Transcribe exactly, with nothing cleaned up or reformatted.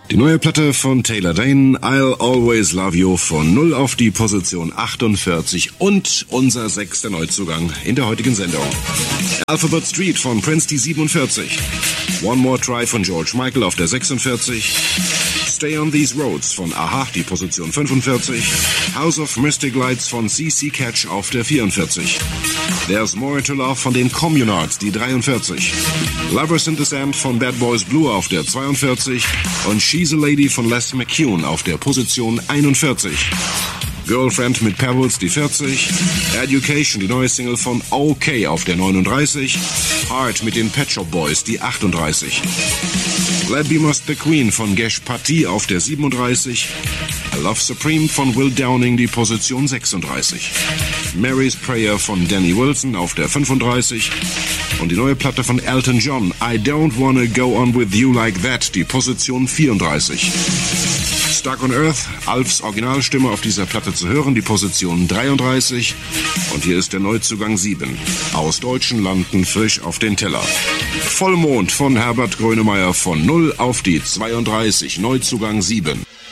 Die neue Platte von Taylor Dayne, I'll Always Love You, von null auf die Position achtundvierzig und unser sechster Neuzugang in der heutigen Sendung. Alphabet Street von Prince, die siebenundvierzig. One More Try von George Michael auf der sechsundvierzig. Stay on These Roads von A-ha, die Position fünfundvierzig. House of Mystic Lights von C C Catch auf der vierundvierzig. There's More to Love von den Communards, die dreiundvierzig. Lovers in the Sand von Bad Boys Blue auf der zweiundvierzig. Und She's a Lady von Les McCune auf der Position einundvierzig. Girlfriend mit Pebbles, die vierzig. Education, die neue Single von OK auf der neununddreißig. Heart mit den Pet Shop Boys, die achtunddreißig. Glad Be Must the Queen von Gesh Patti auf der siebenunddreißig. Love Supreme von Will Downing, die Position sechsunddreißig. Mary's Prayer von Danny Wilson auf der fünfunddreißig. Und die neue Platte von Elton John, I Don't Wanna Go On With You Like That, die Position vierunddreißig. Stuck on Earth, Alfs Originalstimme auf dieser Platte zu hören, die Position dreiunddreißig. Und hier ist der Neuzugang sieben. Aus deutschen Landen frisch auf den Teller. Vollmond von Herbert Grönemeyer, von null auf die zweiunddreißig. Neuzugang sieben.